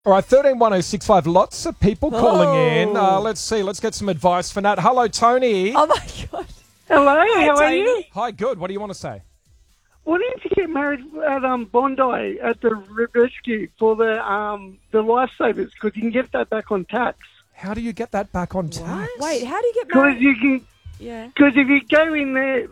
All right, 131065. Lots of people calling in. Let's see. Let's get some advice for Nat. Hello, Tony. Oh, my God. Hello, how are you? Hi, good. What do you want to say? Why didn't you get married at Bondi at the rescue for the lifesavers? Because you can get that back on tax. How do you get that back on tax? Wait, how do you get Because married? you can. Yeah. Because if you go in there,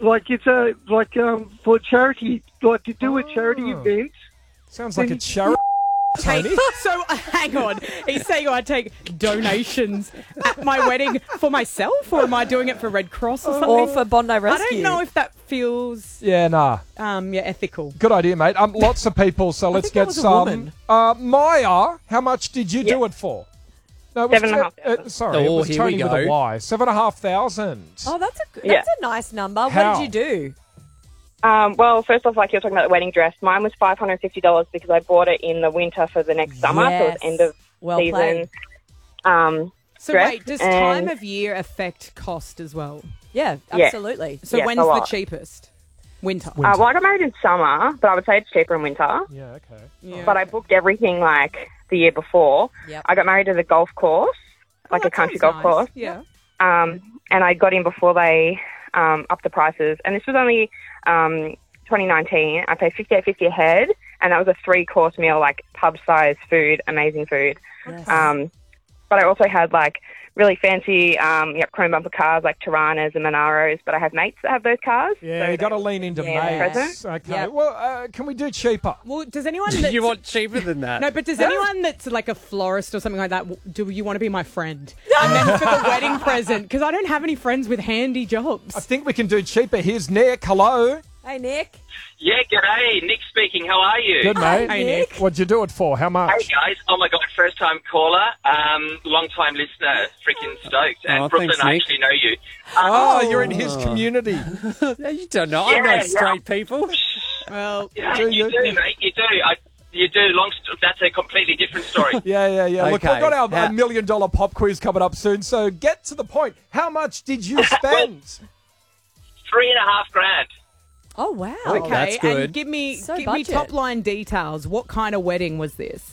for charity, like to do a charity event. Sounds like it's charity, Tony. So, hang on. He's saying I take donations at my wedding for myself, or am I doing it for Red Cross or something? Or for Bondi I Rescue. don't know if that feels Yeah, nah. ethical. Good idea, mate. Lots of people, so let's think that get was a some. woman. Maya, how much did you do it for? No, it was 7,500. sorry, it was here we Tony with a go. Y. 7,500. Oh, that's Yeah. a nice number. How? What did you do? Well, first off, like you're talking about the wedding dress, mine was $550 because I bought it in the winter for the next summer, so it was Yes. end of Well season. played. So Dress wait, does and- time of year affect cost as well? Yeah, Yeah. absolutely. So Yes, when's a the lot. cheapest? Winter. Well, I got married in summer, but I would say it's cheaper in winter. Yeah, okay. Yeah. But I booked everything like the year before. Yep. I got married at a golf course, like a that country sounds golf nice. course. Yeah. And I got in before they upped the prices. And this was only 2019. I paid $58.50 a head, and that was a 3-course meal, like pub-sized food, amazing food. Yes. But I also had like really fancy chrome bumper cars like Tiranas and Monaros, but I have mates that have those cars. Yeah, so you got to lean into Yeah. mates. Okay. Yep. Well, can we do cheaper? Well, does anyone that's, You want cheaper than that? No, but does anyone that's like a florist or something like that, do you want to be my friend? And then for the wedding present, because I don't have any friends with handy jobs. I think we can do cheaper. Here's Nick. Hello. Hey, Nick. Yeah, g'day. Nick speaking. How are you? Good, mate. Hey, Nick. What'd you do it for? How Hey, much? guys. Oh, my God. First-time caller. Long-time listener. Freaking stoked. And Oh, Brooklyn, thanks, I Nick. actually know you. Oh, you're in his community. No, you don't know. I know Yeah, straight people. Well, Yeah, Do you you? do, mate. You do. You do. That's a completely different story. Yeah. Look, Okay. we've got our Yeah. $1 million pop quiz coming up soon, so get to the point. How much did you spend? $3,500. Oh, wow. okay. That's good. And give me So give me budget. top line details. What kind of wedding was this?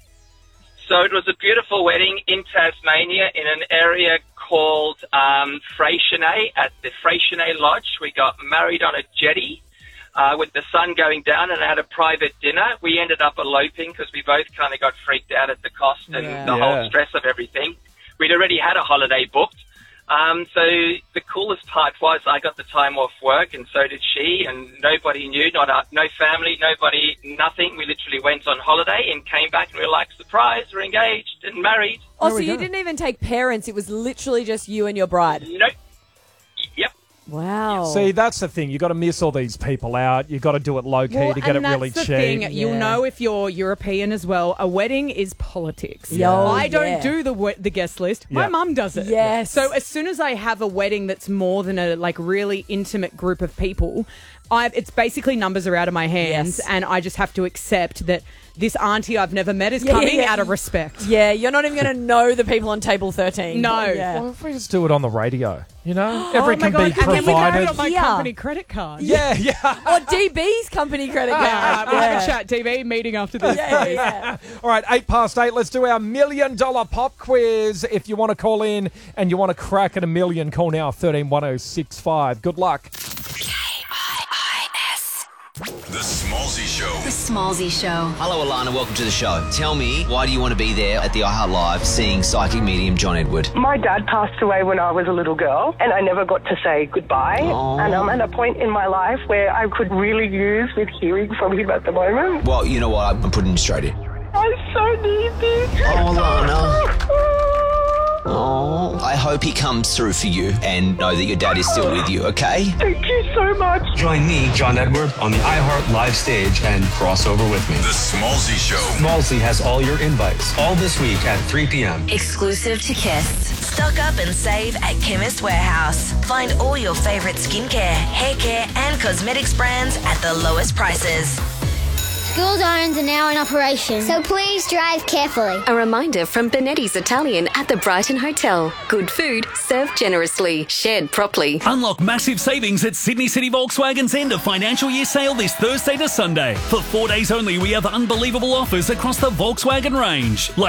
So it was a beautiful wedding in Tasmania in an area called Freycinet at the Freycinet Lodge. We got married on a jetty with the sun going down and had a private dinner. We ended up eloping because we both kind of got freaked out at the cost and Yeah. the whole stress of everything. We'd already had a holiday booked. So the coolest part was I got the time off work, and so did she, and nobody knew, no family, nobody, nothing. We literally went on holiday and came back, and we were like, surprise, we're engaged and married. Oh, There so we you go. didn't even take parents. It was literally just you and your bride. Nope. Yep. Wow. See, that's the thing. You got to miss all these people out. You got to do it low key to get it and that's really the cheap. thing. Yeah. You'll know if you're European as well. A wedding is politics. Yo, I don't yeah. do the guest list. My Yeah. mum does it. Yes. So as soon as I have a wedding that's more than a like really intimate group of people, it's basically numbers are out of my hands, Yes. and I just have to accept that this auntie I've never met is Yeah, coming yeah. out of respect. Yeah, you're not even going to know the people on table 13. No. Yeah. Well, if we just do it on the radio, you know? Every Oh my can God. be And then we have provided. it on my Yeah. company credit card. Yeah. Or DB's company credit card. Yeah, we'll have a Yeah. chat. TV meeting after this. Yeah, please. yeah. All right, 8:08. Let's do our $1 million pop quiz. If you want to call in and you want to crack at $1 million, call now 131065. Good luck. The Smallsy Show. The Smallsy Show. Hello, Alana. Welcome to the show. Tell me, why do you want to be there at the iHeart Live seeing psychic medium John Edward? My dad passed away when I was a little girl, and I never got to say goodbye. Oh. And I'm at a point in my life where I could really use with hearing from him at the moment. Well, you know what? I'm putting him straight in. I so need this. Oh, Alana. Oh, I hope he comes through for you and know that your dad is still with you, okay? Thank you so much. Join me, John Edward, on the iHeart Live stage and crossover with me. The Smallsy Show. Smallsy has all your invites, all this week at 3 p.m. Exclusive to Kiss. Stock up and save at Chemist Warehouse. Find all your favorite skincare, hair care, and cosmetics brands at the lowest prices. School zones are now in operation, so please drive carefully. A reminder from Benetti's Italian at the Brighton Hotel. Good food, served generously, shared properly. Unlock massive savings at Sydney City Volkswagen's end of financial year sale this Thursday to Sunday. For 4 days only, we have unbelievable offers across the Volkswagen range.